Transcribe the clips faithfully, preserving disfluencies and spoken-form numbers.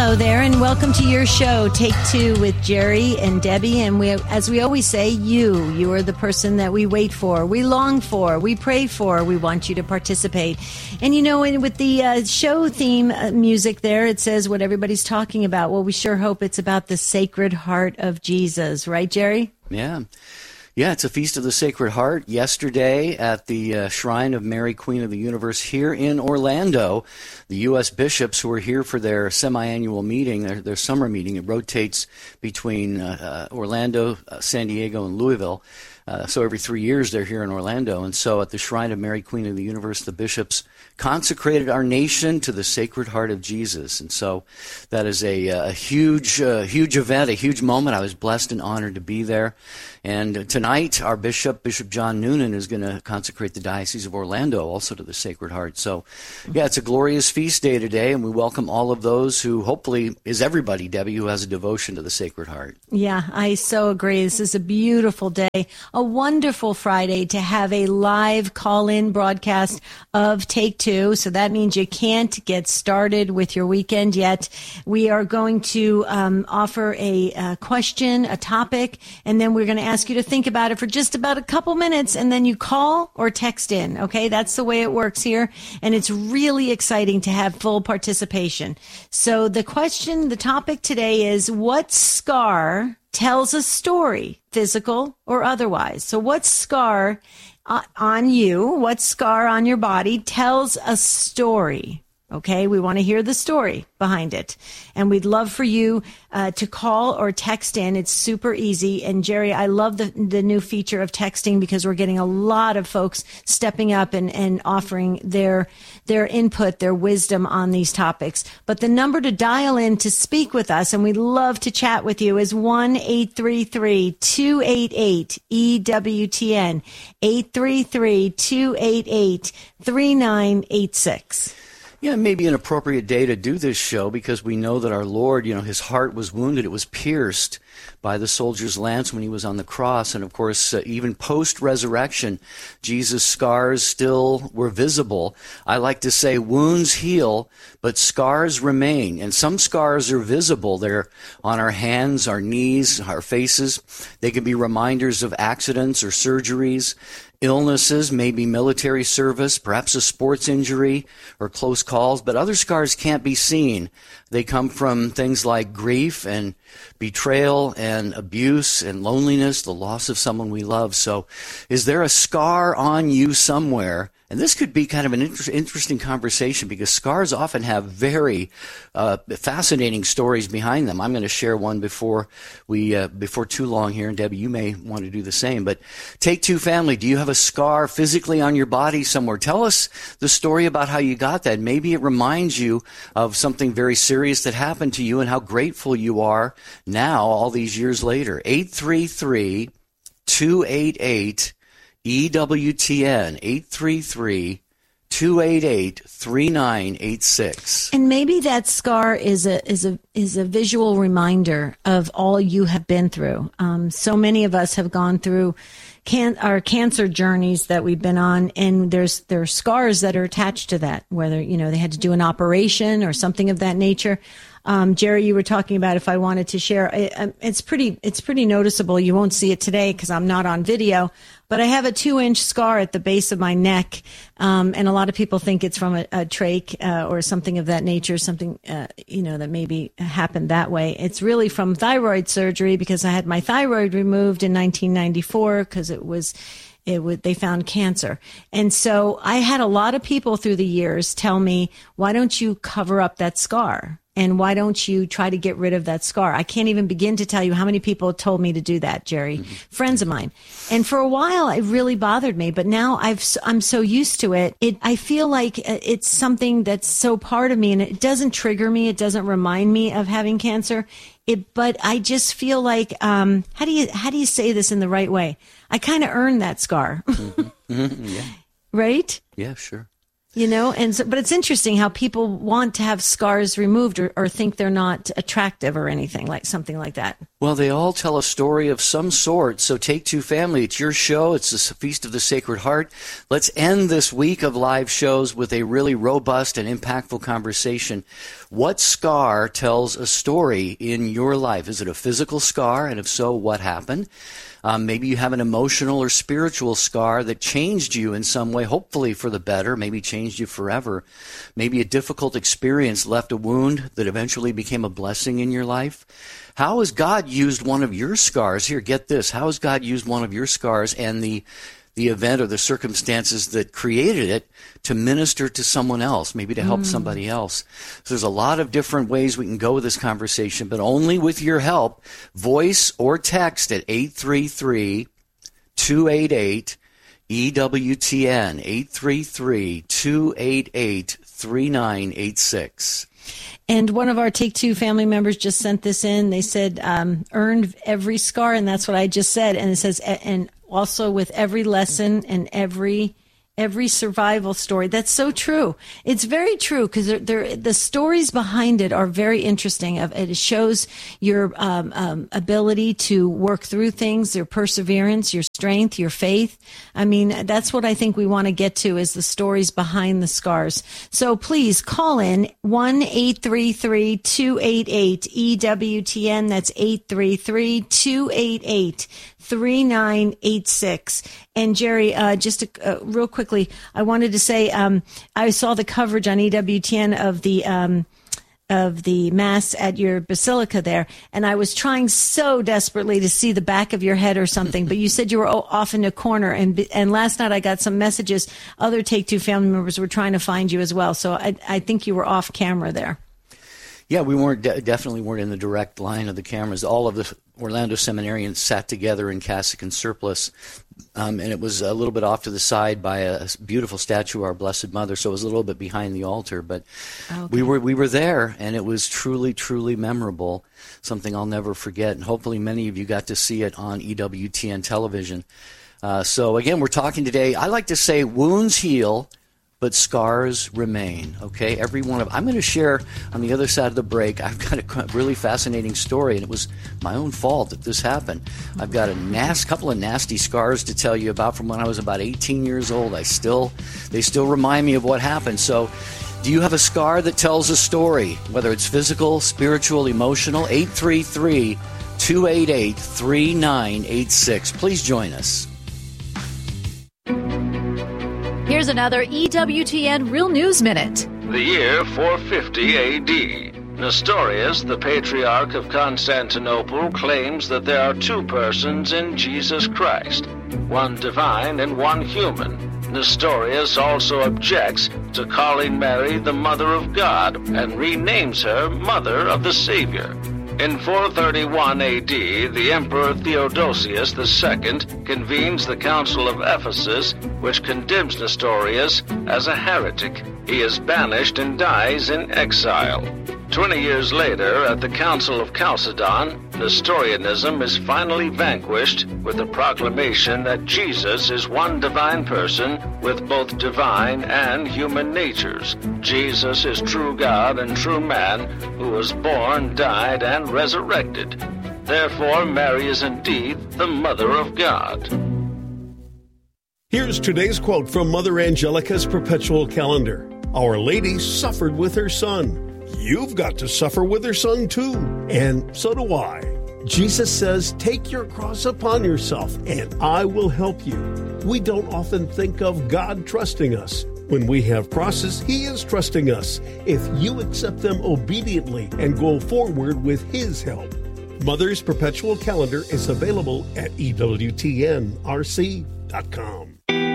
Hello there, and welcome to your show, Take Two with Jerry and Debbie. And we, as we always say, you, you are the person that we wait for, we long for, we pray for. We want you to participate. And you know, in, with the uh, show theme uh, music there, it says what everybody's talking about. Well, we sure hope it's about the Sacred Heart of Jesus, right, Jerry? Yeah. Yeah, it's a Feast of the Sacred Heart. Yesterday at the uh, Shrine of Mary, Queen of the Universe here in Orlando, the U S bishops who are here for their semi-annual meeting, their, their summer meeting, it rotates between uh, uh, Orlando, uh, San Diego, and Louisville. Uh, so every three years they're here in Orlando. And so at the Shrine of Mary, Queen of the Universe, the bishops consecrated our nation to the Sacred Heart of Jesus. And so that is a, a huge, uh, huge event, a huge moment. I was blessed and honored to be there. And tonight, our bishop, Bishop John Noonan, is going to consecrate the Diocese of Orlando also to the Sacred Heart. So, yeah, it's a glorious feast day today, and we welcome all of those who hopefully is everybody, Debbie, who has a devotion to the Sacred Heart. Yeah, I so agree. This is a beautiful day, a wonderful Friday to have a live call-in broadcast of Take Two. So that means you can't get started with your weekend yet. We are going to um, offer a, a question, a topic, and then we're going to ask you to think about it for just about a couple minutes, and then you call or text in. Okay, that's the way it works here, and it's really exciting to have full participation. So the question, the topic today is, what scar tells a story, physical or otherwise? So what scar uh, on you, what scar on your body tells a story? Okay, we want to hear the story behind it. And we'd love for you uh, to call or text in. It's super easy. And Jerry, I love the the new feature of texting because we're getting a lot of folks stepping up and, and offering their their input, their wisdom on these topics. But the number to dial in to speak with us, and we'd love to chat with you, is one eight three three, two eight eight, E W T N, eight three three, two eight eight, three nine eight six. Yeah, maybe an appropriate day to do this show because we know that our Lord, you know, his heart was wounded. It was pierced by the soldier's lance when he was on the cross. And, of course, uh, even post-resurrection, Jesus' scars still were visible. I like to say wounds heal, but scars remain. And some scars are visible. They're on our hands, our knees, our faces. They can be reminders of accidents or surgeries, illnesses, maybe military service, perhaps a sports injury or close calls, but other scars can't be seen. They come from things like grief and betrayal and abuse and loneliness, the loss of someone we love. So is there a scar on you somewhere? And this could be kind of an inter- interesting conversation because scars often have very uh, fascinating stories behind them. I'm going to share one before we uh, before too long here, and Debbie, you may want to do the same. But Take Two family, do you have a scar physically on your body somewhere? Tell us the story about how you got that. Maybe it reminds you of something very serious that happened to you and how grateful you are now, all these years later. eight three three, two eight eight, E W T N, eight three three, two eight eight, three nine eight six. And maybe that scar is a is a is a visual reminder of all you have been through. Um, so many of us have gone through can our cancer journeys that we've been on, and there's there are scars that are attached to that, whether you know they had to do an operation or something of that nature. Um, Jerry, you were talking about if I wanted to share. It, it's pretty it's pretty noticeable. You won't see it today because I'm not on video, but I have a two-inch scar at the base of my neck, um, and a lot of people think it's from a, a trach uh, or something of that nature, something uh, you know that maybe happened that way. It's really from thyroid surgery because I had my thyroid removed in nineteen ninety-four because it was. It would, they found cancer. And so I had a lot of people through the years tell me, why don't you cover up that scar? And why don't you try to get rid of that scar? I can't even begin to tell you how many people told me to do that, Jerry, mm-hmm. friends of mine. And for a while, it really bothered me. But now I've, I'm so used to it. It, I feel like it's something that's so part of me, and it doesn't trigger me. It doesn't remind me of having cancer. It, but I just feel like, um, how do you, how do you say this in the right way? I kind of earned that scar, mm-hmm. Mm-hmm. Yeah. Right? Yeah, sure. You know, and so, but it's interesting how people want to have scars removed or, or think they're not attractive or anything like something like that. Well, they all tell a story of some sort. So Take Two family, it's your show. It's the Feast of the Sacred Heart. Let's end this week of live shows with a really robust and impactful conversation What scar tells a story in your life? Is it a physical scar? And if so, what happened? Um, maybe you have an emotional or spiritual scar that changed you in some way, hopefully for the better, maybe changed you forever. Maybe a difficult experience left a wound that eventually became a blessing in your life. How has God used one of your scars? Here, get this. How has God used one of your scars and the the event or the circumstances that created it to minister to someone else, maybe to help mm. somebody else? So there's a lot of different ways we can go with this conversation, but only with your help. Voice or text at eight three three, two eight eight, E W T N, eight three three, two eight eight, three nine eight six. And one of our Take Two family members just sent this in. They said, um, earned every scar, and that's what I just said. And it says, and also with every lesson and every every survival story. That's so true. It's very true, because the stories behind it are very interesting. It shows your um, um, ability to work through things, your perseverance, your strength, your faith. I mean, that's what I think we want to get to, is the stories behind the scars. So please call in one eight three three, two eight eight, E W T N. That's eight three three, two eight eight, three nine eight six. And Jerry, uh, just uh, real quickly, I wanted to say, um, I saw the coverage on E W T N of the, um, of the mass at your basilica there, and I was trying so desperately to see the back of your head or something, but you said you were off in a corner, and and last night I got some messages. Other Take Two family members were trying to find you as well, so I, I think you were off camera there. Yeah, we weren't de- definitely weren't in the direct line of the cameras. All of the Orlando seminarians sat together in cassock and surplice, um, and it was a little bit off to the side by a beautiful statue of our Blessed Mother, so it was a little bit behind the altar. But okay. we were we were there, and it was truly, truly memorable, something I'll never forget. And hopefully many of you got to see it on E W T N television. Uh, so again, we're talking today, I like to say wounds heal, but scars remain, okay? Every one of I'm going to share on the other side of the break. I've got a really fascinating story, and it was my own fault that this happened. I've got a nas- couple of nasty scars to tell you about from when I was about eighteen years old. I still, they still remind me of what happened. So, do you have a scar that tells a story, whether it's physical, spiritual, emotional? eight three three, two eight eight, three nine eight six. Please join us. Here's another E W T N Real News Minute. The year four fifty A D. Nestorius, the Patriarch of Constantinople, claims that there are two persons in Jesus Christ, one divine and one human. Nestorius also objects to calling Mary the Mother of God and renames her Mother of the Savior. In four thirty-one A D, the Emperor Theodosius the Second convenes the Council of Ephesus, which condemns Nestorius as a heretic. He is banished and dies in exile. Twenty years later, at the Council of Chalcedon, Nestorianism is finally vanquished with the proclamation that Jesus is one divine person with both divine and human natures. Jesus is true God and true man, who was born, died, and resurrected. Therefore, Mary is indeed the Mother of God. Here's today's quote from Mother Angelica's perpetual calendar. Our Lady suffered with her son. You've got to suffer with her son too, and so do I. Jesus says, take your cross upon yourself, and I will help you. We don't often think of God trusting us. When we have crosses, He is trusting us, if you accept them obediently and go forward with His help. Mother's perpetual calendar is available at E W T N R C dot com.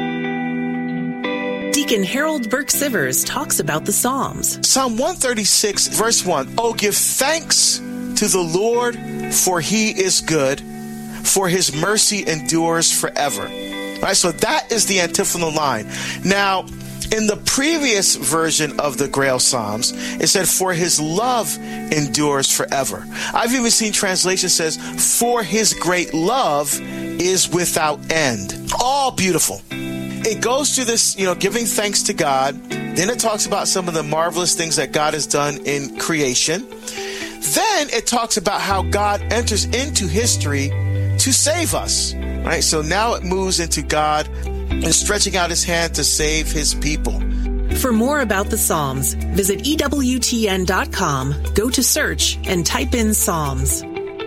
Deacon Harold Burke Sivers talks about the Psalms. Psalm one thirty-six, verse one. Oh, give thanks to the Lord, for He is good, for His mercy endures forever. All right, so that is the antiphonal line. Now, in the previous version of the Grail Psalms, it said, for His love endures forever. I've even seen translation says, for His great love is without end. All beautiful. It goes through this, you know, giving thanks to God. Then it talks about some of the marvelous things that God has done in creation. Then it talks about how God enters into history to save us. Right? So now it moves into God and stretching out His hand to save His people. For more about the Psalms, visit E W T N dot com, go to search, and type in Psalms.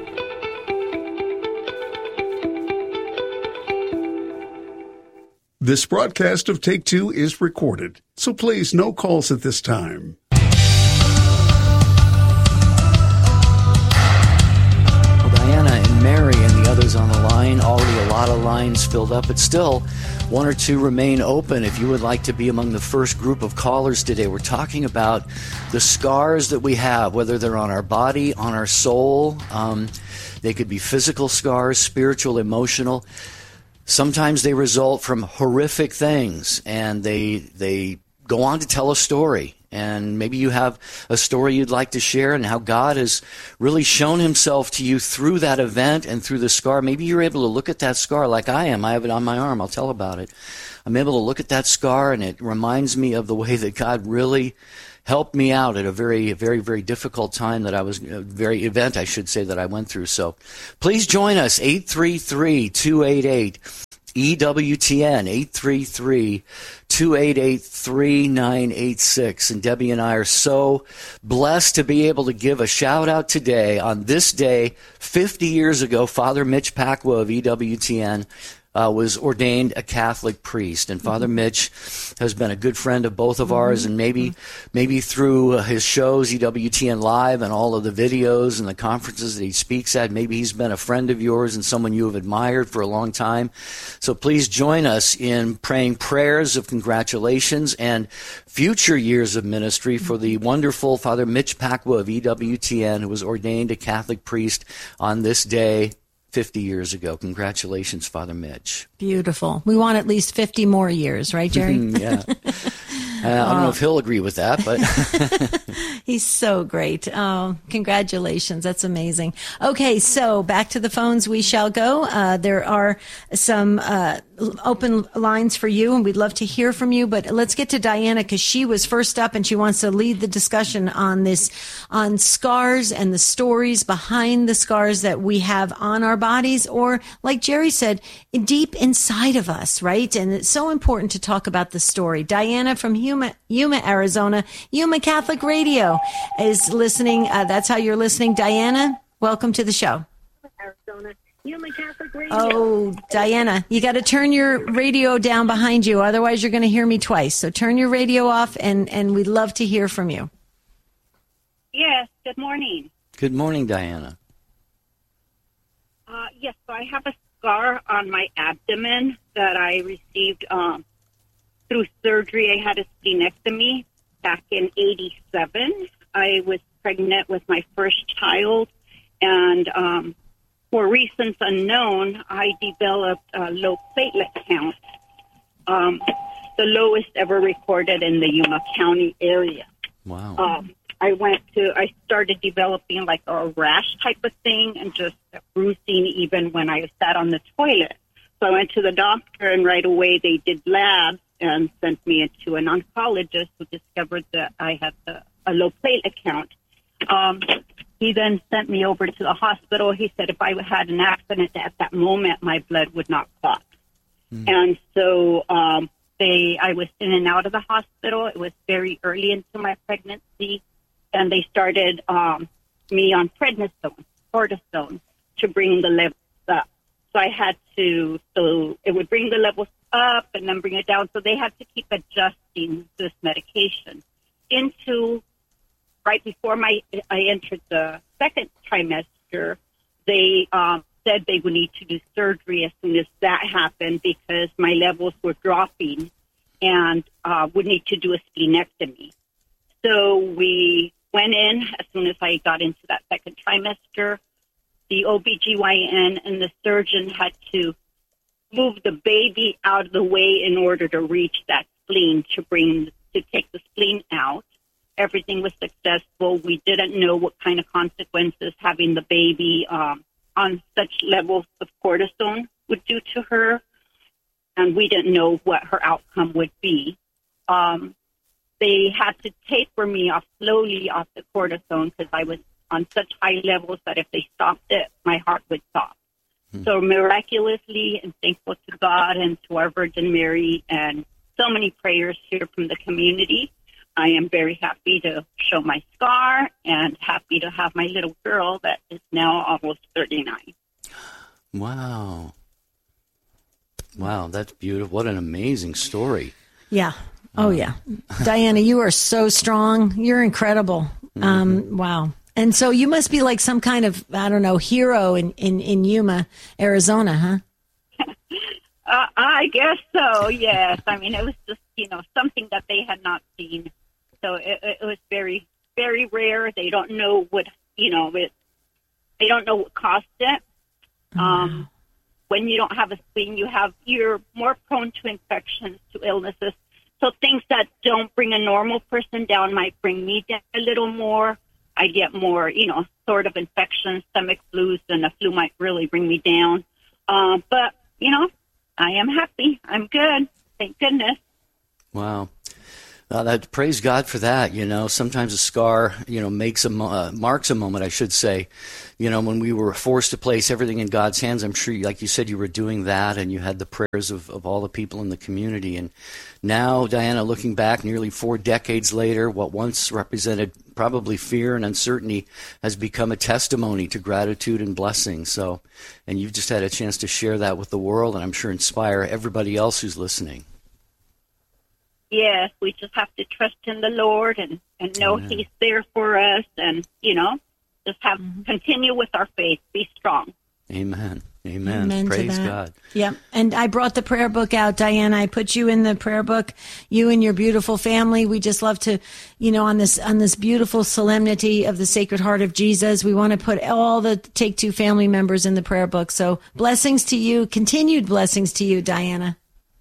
This broadcast of Take Two is recorded, so please no calls at this time. Well, Diana and Mary and the others on the line, already a lot of lines filled up, but still one or two remain open if you would like to be among the first group of callers today. We're talking about the scars that we have, whether they're on our body, on our soul. Um, they could be physical scars, spiritual, emotional. Sometimes they result from horrific things, and they they go on to tell a story. And maybe you have a story you'd like to share and how God has really shown himself to you through that event and through the scar. Maybe you're able to look at that scar like I am. I have it on my arm. I'll tell about it. I'm able to look at that scar, and it reminds me of the way that God really helped me out at a very, very, very difficult time that I was, a very event, I should say, that I went through. So please join us, eight three three, two eight eight, E W T N, eight three three, two eight eight, three nine eight six. And Debbie and I are so blessed to be able to give a shout out today on this day, fifty years ago. Father Mitch Pacwa of E W T N Uh, was ordained a Catholic priest, and Father mm-hmm. Mitch has been a good friend of both of mm-hmm. ours, and maybe mm-hmm. maybe through uh, his shows, E W T N Live, and all of the videos and the conferences that he speaks at, maybe he's been a friend of yours and someone you have admired for a long time. So please join us in praying prayers of congratulations and future years of ministry for the wonderful Father Mitch Pacwa of E W T N, who was ordained a Catholic priest on this day fifty years ago. Congratulations, Father Mitch. Beautiful. We want at least fifty more years, right, Jerry? Yeah. Uh, I don't know if he'll agree with that, but he's so great. Oh, congratulations. That's amazing. Okay, so back to the phones we shall go. Uh, there are some uh, open lines for you, and we'd love to hear from you, but let's get to Diana, because she was first up and she wants to lead the discussion on this, on scars and the stories behind the scars that we have on our bodies, or like Jerry said, deep inside of us, right? And it's so important to talk about the story. Diana from Yuma, Yuma, Arizona, Yuma Catholic Radio is listening. Uh, that's how you're listening. Diana, welcome to the show. Arizona, Yuma Catholic Radio. Oh, Diana, you got to turn your radio down behind you. Otherwise, you're going to hear me twice. So turn your radio off, and, and we'd love to hear from you. Yes, good morning. Good morning, Diana. Uh, yes, so I have a scar on my abdomen that I received um, through surgery. I had a splenectomy back in eighty-seven. I was pregnant with my first child, and um, for reasons unknown, I developed a low platelet count, um, the lowest ever recorded in the Yuma County area. Wow. Um, I went to, I started developing like a rash type of thing and just bruising even when I sat on the toilet. So I went to the doctor, and right away they did labs and sent me into an oncologist who discovered that I had the, a low platelet count. Um, he then sent me over to the hospital. He said if I had an accident at that moment, my blood would not clot. Mm. And so um, they, I was in and out of the hospital. It was very early into my pregnancy. And they started um, me on prednisone, cortisone, to bring the levels up. So I had to, so it would bring the levels up and then bring it down. So they had to keep adjusting this medication. Into, right before my I entered the second trimester, they um, said they would need to do surgery as soon as that happened because my levels were dropping and uh, would need to do a splenectomy. So we went in as soon as I got into that second trimester. The O B G Y N and the surgeon had to move the baby out of the way in order to reach that spleen to bring to take the spleen out. Everything was successful. We didn't know what kind of consequences having the baby um, on such levels of cortisone would do to her, and we didn't know what her outcome would be. Um, They had to taper me off slowly off the cortisone because I was on such high levels that if they stopped it, my heart would stop. Hmm. So miraculously and thankful to God and to our Virgin Mary and so many prayers here from the community. I am very happy to show my scar and happy to have my little girl that is now almost thirty-nine. Wow. Wow, that's beautiful. What an amazing story. Yeah. Oh, yeah. Diana, you are so strong. You're incredible. Mm-hmm. Um, wow. And so you must be like some kind of, I don't know, hero in, in, in Yuma, Arizona, huh? uh, I guess so, yes. I mean, it was just, you know, something that they had not seen. So it, it was very, very rare. They don't know what, you know, it, they don't know what caused it. Um, wow. When you don't have a spleen, you have, you're more prone to infections, to illnesses. So things that don't bring a normal person down might bring me down a little more. I get more, you know, sort of infections, stomach flus, and the flu might really bring me down. Uh, but, you know, I am happy. I'm good. Thank goodness. Wow. Uh, that, praise God for that. You know, sometimes a scar, you know, makes a uh, marks a moment, I should say. You know, when we were forced to place everything in God's hands, I'm sure, like you said, you were doing that, and you had the prayers of, of all the people in the community. And now, Diana, looking back nearly four decades later, what once represented probably fear and uncertainty has become a testimony to gratitude and blessing. So, and you've just had a chance to share that with the world, and I'm sure inspire everybody else who's listening. Yes, we just have to trust in the Lord and, and know Amen. He's there for us, and, you know, just have mm-hmm. continue with our faith. Be strong. Amen. Amen. Amen. Praise God. Yep. And I brought the prayer book out, Diana. I put you in the prayer book, you and your beautiful family. We just love to, you know, on this on this beautiful solemnity of the Sacred Heart of Jesus, we want to put all the Take Two family members in the prayer book. So blessings to you, continued blessings to you, Diana.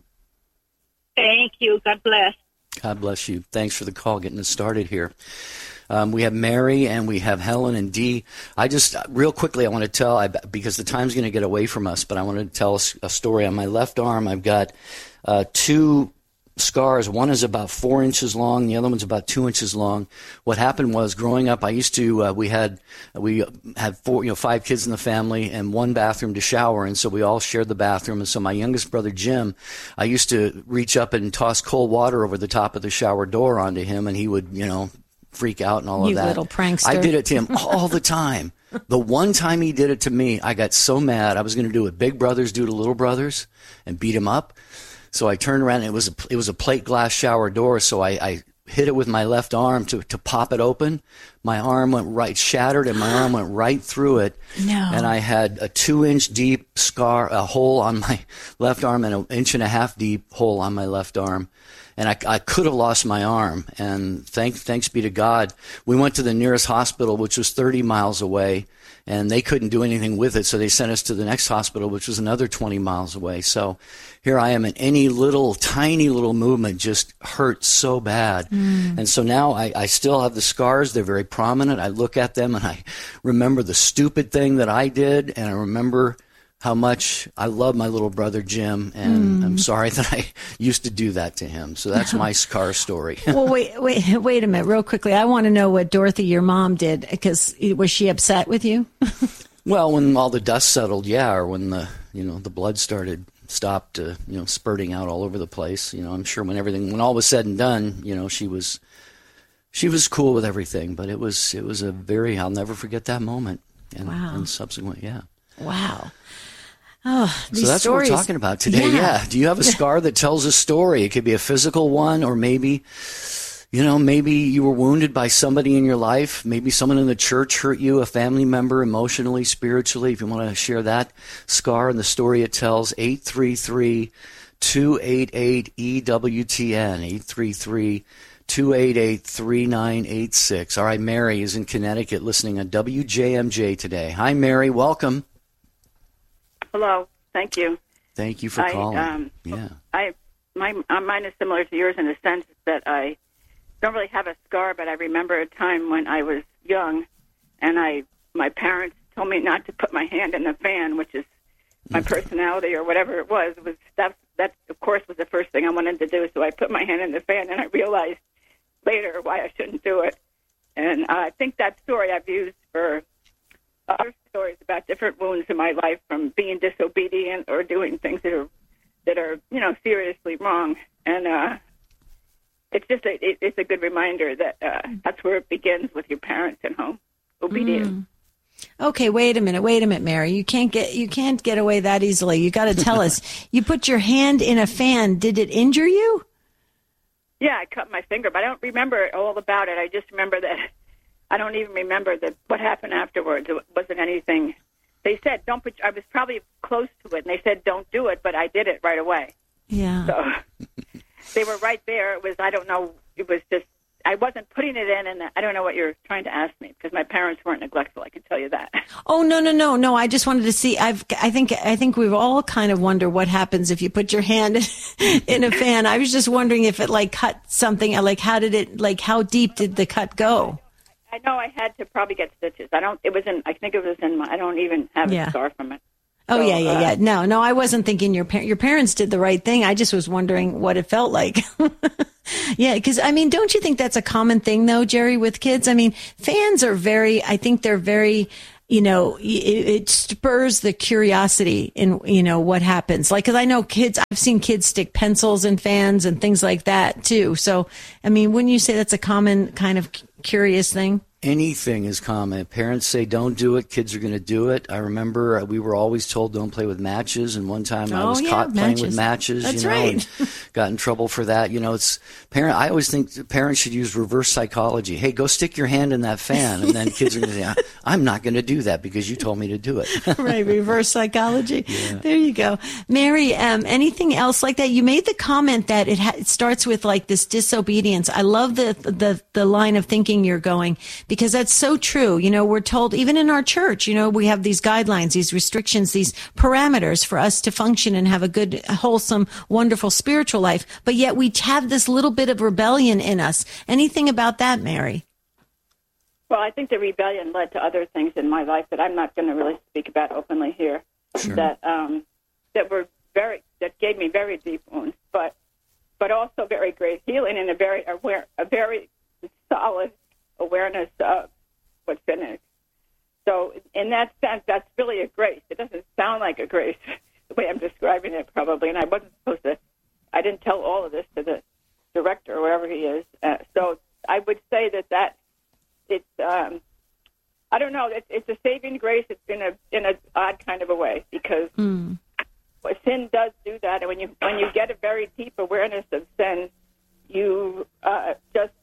Thank you. God bless. God bless you. Thanks for the call, getting us started here. Um, we have Mary and we have Helen and Dee. I just, real quickly, I want to tell, I, because the time's going to get away from us, but I wanted to tell a, a story. On my left arm, I've got uh, two scars. One is about four inches long. The other one's about two inches long. What happened was, growing up, I used to, uh, we had, we had four, you know, five kids in the family and one bathroom to shower. And so we all shared the bathroom. And so my youngest brother, Jim, I used to reach up and toss cold water over the top of the shower door onto him, and he would, you know, freak out and all you of that. You little prankster. I did it to him all the time. The one time he did it to me, I got so mad. I was going to do what big brothers do to little brothers and beat him up. So I turned around, and it was a, it was a plate glass shower door, so I, I hit it with my left arm to, to pop it open. My arm went right, shattered, and my arm went right through it. No. And I had a two-inch deep scar, a hole on my left arm, and an inch and a half deep hole on my left arm. And I, I could have lost my arm. And thank, thanks be to God, we went to the nearest hospital, which was thirty miles away, and they couldn't do anything with it. So they sent us to the next hospital, which was another twenty miles away. So here I am, and any little, tiny little movement just hurt so bad. Mm. And so now I, I still have the scars. They're very prominent. I look at them, and I remember the stupid thing that I did, and I remember how much I love my little brother, Jim, and mm. I'm sorry that I used to do that to him. So that's my scar story. Well, wait, wait, wait a minute, real quickly. I want to know what Dorothy, your mom, did, because was she upset with you? Well, when all the dust settled, yeah, or when the, you know, the blood started, stopped, uh, you know, spurting out all over the place. You know, I'm sure when everything, when all was said and done, you know, she was, she was cool with everything, but it was, it was a very, I'll never forget that moment. And, wow. and subsequent, yeah. Wow. Oh, these so that's stories. what we're talking about today. Yeah. yeah. Do you have a scar that tells a story? It could be a physical one, or maybe, you know, maybe you were wounded by somebody in your life. Maybe someone in the church hurt you, a family member, emotionally, spiritually. If you want to share that scar and the story it tells, eight three three, two eight eight, E W T N, eight three three, two eight eight, three nine eight six. All right, Mary is in Connecticut listening on W J M J today. Hi, Mary. Welcome. Hello. Thank you. Thank you for I, calling. Um, yeah. I my uh, mine is similar to yours in the sense that I don't really have a scar, but I remember a time when I was young, and I my parents told me not to put my hand in the fan, which is my personality or whatever it was. It was stuff that, of course, was the first thing I wanted to do. So I put my hand in the fan, and I realized later why I shouldn't do it. And uh, I think that story I've used for other stories about different wounds in my life, from being disobedient or doing things that are that are, you know, seriously wrong. And uh, it's just a, it, it's a good reminder that uh, that's where it begins with your parents at home. Obedience. Mm. Okay, wait a minute, wait a minute, Mary. You can't get you can't get away that easily. You got to tell us. You put your hand in a fan. Did it injure you? Yeah, I cut my finger, but I don't remember all about it. I just remember that I don't even remember that what happened afterwards. It wasn't anything. They said don't put. I was probably close to it, and they said don't do it, but I did it right away. Yeah. So they were right there. It was I don't know. It was just. I wasn't putting it in, and I don't know what you're trying to ask me because my parents weren't neglectful. I can tell you that. Oh no, no, no, no! I just wanted to see. I've, I think, I think we've all kind of wonder what happens if you put your hand in a fan. I was just wondering if it like cut something. Like how did it? Like how deep did the cut go? I know I had to probably get stitches. I don't. It was in. I think it was in my. I don't even have Yeah. a scar from it. Oh So, yeah, yeah, uh, yeah. No, no, I wasn't thinking your par- your parents did the right thing. I just was wondering what it felt like. Yeah, because I mean, don't you think that's a common thing though, Jerry, with kids? I mean, fans are very. I think they're very. You know, it, it spurs the curiosity in you know what happens. Like, because I know kids. I've seen kids stick pencils in fans and things like that too. So, I mean, wouldn't you say that's a common kind of curious thing? Anything is common. Parents say don't do it. Kids are going to do it. I remember we were always told don't play with matches, and one time I Oh, was yeah, caught playing matches. with matches. That's you know, right. and got in trouble for that. You know, it's parent. I always think parents should use reverse psychology. Hey, go stick your hand in that fan, and then kids are going to say, "I'm not going to do that because you told me to do it." Right, reverse psychology. Yeah. There you go. Mary, um, anything else like that? You made the comment that it, ha- it starts with like this disobedience. I love the, the, the line of thinking you're going because that's so true. You know, we're told even in our church, you know, we have these guidelines, these restrictions, these parameters for us to function and have a good, wholesome, wonderful spiritual life. But yet we have this little bit of rebellion in us. Anything about that, Mary? Well, I think the rebellion led to other things in my life that I'm not going to really speak about openly here. Sure. That um, that were very that gave me very deep wounds, but but also very great healing and a very aware, a very solid awareness of what's in it. So, in that sense, that's really a grace. It doesn't sound like a grace the way I'm describing it, probably. And I wasn't supposed to. I didn't tell all of this to the director or wherever he is. Uh, so, I would say that that. It's, um, I don't know, it's, it's a saving grace. It's in a in a odd kind of a way because Mm. sin does do that. And when you when you get a very deep awareness of sin, you uh, just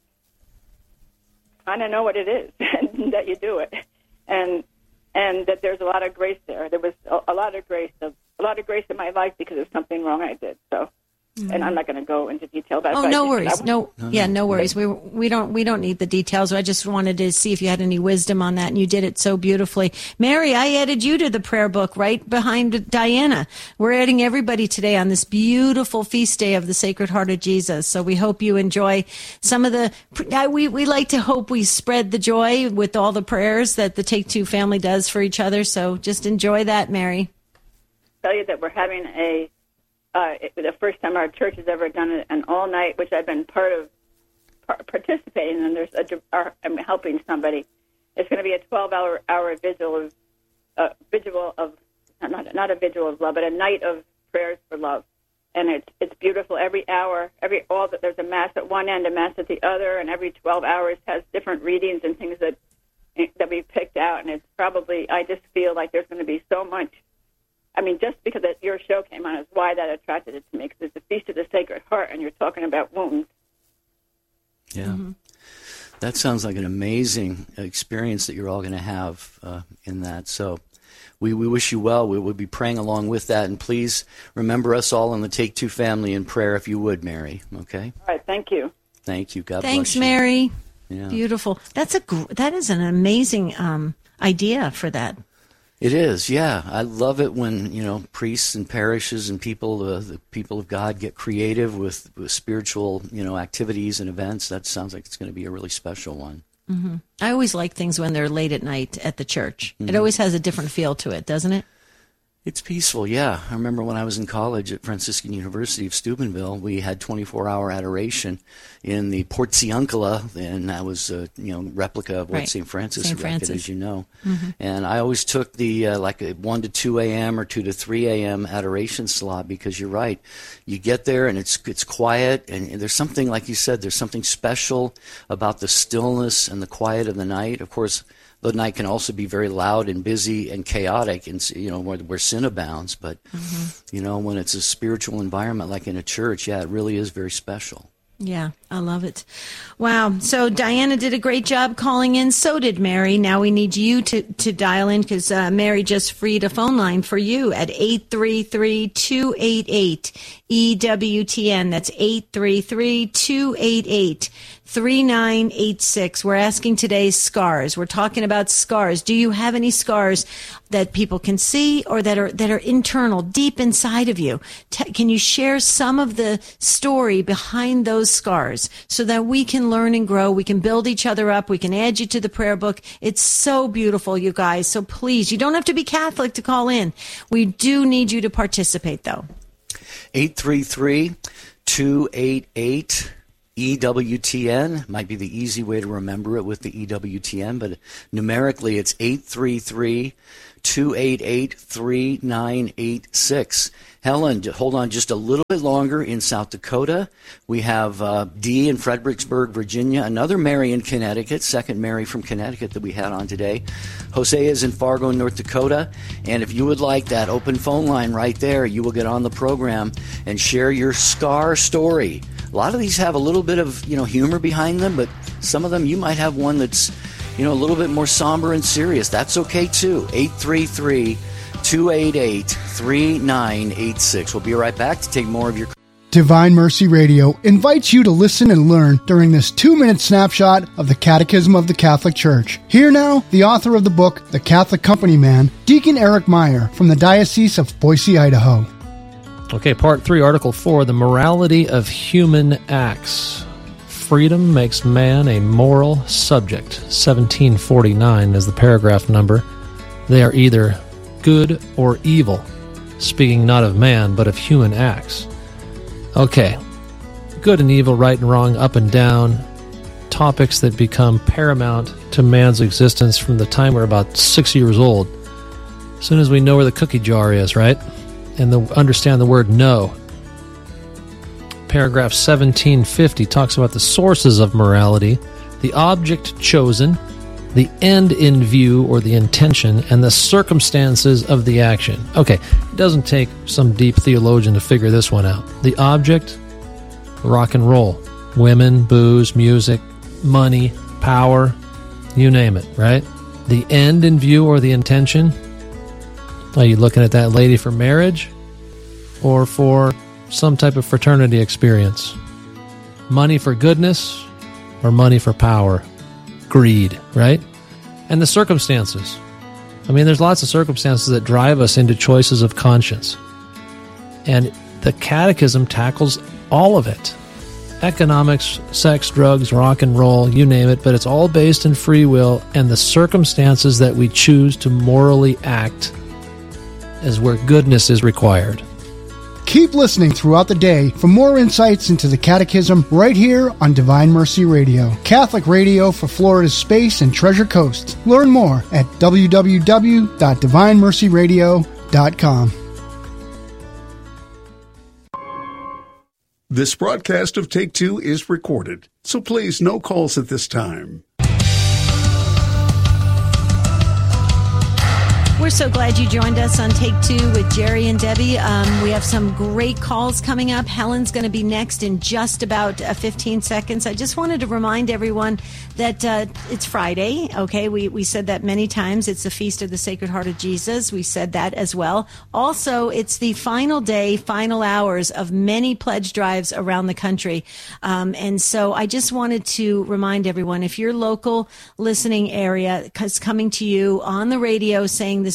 kind of know what it is and that you do it. And and that there's a lot of grace there. There was a, a lot of grace, a, a lot of grace in my life because of something wrong I did. So. And I'm not going to go into detail about it. Oh, but no I- worries. I- No, yeah, no worries. We we don't we don't need the details. I just wanted to see if you had any wisdom on that, and you did it so beautifully. Mary, I added you to the prayer book right behind Diana. We're adding everybody today on this beautiful feast day of the Sacred Heart of Jesus. So we hope you enjoy some of the. We we like to hope we spread the joy with all the prayers that the Take Two family does for each other. So just enjoy that, Mary. Tell you that we're having a. Uh, it, the first time our church has ever done an all-night, which I've been part of par- participating in. There's a, uh, I'm helping somebody. It's going to be a twelve-hour hour vigil of uh, vigil of not not a vigil of love, but a night of prayers for love, and it's it's beautiful. Every hour, every all that there's a mass at one end, a mass at the other, and every twelve hours has different readings and things that that we picked out. And it's probably I just feel like there's going to be so much. I mean, just because it, your show came on is why that attracted it to me, because it's the Feast of the Sacred Heart, and you're talking about wounds. Yeah. Mm-hmm. That sounds like an amazing experience that you're all going to have uh, in that. So we, we wish you well. We will be praying along with that. And please remember us all in the Take Two family in prayer, if you would, Mary. Okay? All right, thank you. Thank you. God Thanks, bless you. Mary. Yeah. Beautiful. That's a gr- that is an amazing um, idea for that. It is, yeah. I love it when, you know, priests and parishes and people, uh, the people of God get creative with, with spiritual, you know, activities and events. That sounds like it's going to be a really special one. Mm-hmm. I always like things when they're late at night at the church. Mm-hmm. It always has a different feel to it, doesn't it? It's peaceful, yeah. I remember when I was in college at Franciscan University of Steubenville, we had twenty-four hour adoration in the Portiuncula, and that was a you know replica of what right. Saint Francis Saint erected, Francis. as you know. Mm-hmm. And I always took the uh, like a one to two a.m. or two to three a.m. adoration slot, because you're right. You get there and it's it's quiet, and, and there's something, like you said, there's something special about the stillness and the quiet of the night. Of course, the night can also be very loud and busy and chaotic, and you know where, where sin abounds. But mm-hmm. you know, when it's a spiritual environment like in a church, yeah, it really is very special. Yeah, I love it. Wow. So Diana did a great job calling in. So did Mary. Now we need you to, to dial in, because uh, Mary just freed a phone line for you at eight three three, two eight eight, E W T N. That's eight three three, two eight eight, three nine eight six. We're asking today scars. We're talking about scars. Do you have any scars that people can see, or that are that are internal, deep inside of you? T- can you share some of the story behind those scars, so that we can learn and grow? We can build each other up. We can add you to the prayer book. It's so beautiful, you guys. So please, you don't have to be Catholic to call in. We do need you to participate, though. eight three three, two eight eight, E W T N might be the easy way to remember it with the E W T N, but numerically it's eight three three, two eight eight, three nine eight six. Helen, hold on just a little bit longer in South Dakota. We have uh, Dee in Fredericksburg, Virginia, another Mary in Connecticut, second Mary from Connecticut that we had on today. Jose is in Fargo, North Dakota. And if you would like that open phone line right there, you will get on the program and share your scar story. A lot of these have a little bit of, you know, humor behind them, but some of them you might have one that's, you know, a little bit more somber and serious. That's okay too. eight three three, two eight eight, three nine eight six. We'll be right back to take more of your... Divine Mercy Radio invites you to listen and learn during this two-minute snapshot of the Catechism of the Catholic Church. Here now, the author of the book, The Catholic Company Man, Deacon Eric Meyer from the Diocese of Boise, Idaho. Okay, Part three, Article four, the morality of human acts. Freedom makes man a moral subject. seventeen forty-nine is the paragraph number. They are either good or evil, speaking not of man, but of human acts. Okay, good and evil, right and wrong, up and down, topics that become paramount to man's existence from the time we're about six years old. As soon as we know where the cookie jar is, right? And the, understand the word no. Paragraph seventeen fifty talks about the sources of morality, the object chosen, the end in view or the intention, and the circumstances of the action. Okay, it doesn't take some deep theologian to figure this one out. The object, rock and roll, women, booze, music, money, power, you name it, right? The end in view or the intention, are you looking at that lady for marriage or for some type of fraternity experience? Money for goodness or money for power? Greed, right? And the circumstances. I mean, there's lots of circumstances that drive us into choices of conscience. And the Catechism tackles all of it. Economics, sex, drugs, rock and roll, you name it, but it's all based in free will, and the circumstances that we choose to morally act is where goodness is required. Keep listening throughout the day for more insights into the Catechism right here on Divine Mercy Radio, Catholic radio for Florida's Space and Treasure Coast. Learn more at w w w dot divine mercy radio dot com. This broadcast of Take Two is recorded, so please no calls at this time. We're so glad you joined us on Take Two with Jerry and Debbie. Um, we have some great calls coming up. Helen's going to be next in just about uh, fifteen seconds. I just wanted to remind everyone that uh, it's Friday, okay? We, we said that many times. It's the Feast of the Sacred Heart of Jesus. We said that as well. Also, it's the final day, final hours of many pledge drives around the country. Um, and so I just wanted to remind everyone, if your local listening area is coming to you on the radio saying this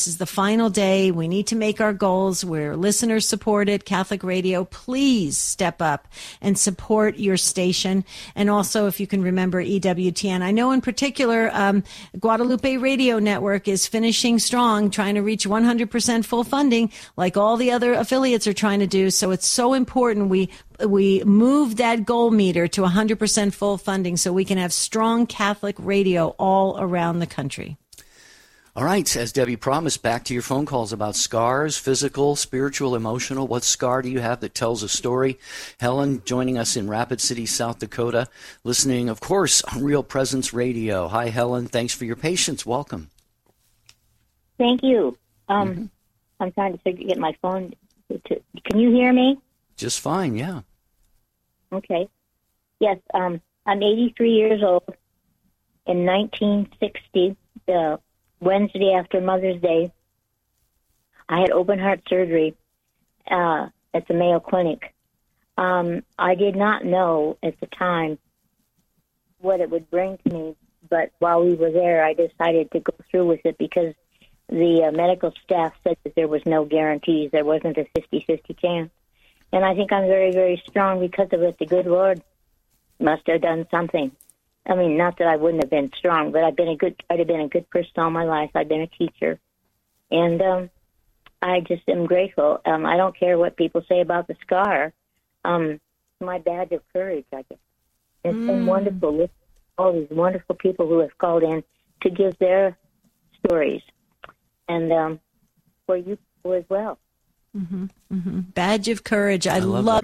This is the final day. We need to make our goals. We're listener supported, Catholic Radio. Please step up and support your station. And also, if you can remember E W T N. I know in particular, um, Guadalupe Radio Network is finishing strong, trying to reach one hundred percent full funding, like all the other affiliates are trying to do. So it's so important we we move that goal meter to one hundred percent full funding so we can have strong Catholic radio all around the country. All right, as Debbie promised, back to your phone calls about scars, physical, spiritual, emotional. What scar do you have that tells a story? Helen joining us in Rapid City, South Dakota, listening, of course, on Real Presence Radio. Hi, Helen. Thanks for your patience. Welcome. Thank you. Um, mm-hmm. I'm trying to figure, get my phone. To, can you hear me? Just fine, yeah. Okay. Yes, um, I'm eighty-three years old. In nineteen sixty, the Wednesday after Mother's Day, I had open heart surgery uh, at the Mayo Clinic. Um, I did not know at the time what it would bring to me, but while we were there, I decided to go through with it because the uh, medical staff said that there was no guarantees. There wasn't a fifty-fifty chance. And I think I'm very, very strong because of it. The good Lord must have done something. I mean, not that I wouldn't have been strong, but I've been a good, I'd have been a good person all my life. I've been a teacher. And um, I just am grateful. Um, I don't care what people say about the scar. Um, my badge of courage, I guess. It's mm. been wonderful with all these wonderful people who have called in to give their stories. And um, for you people as well. Mm-hmm, mm-hmm. Badge of courage. I, I love, love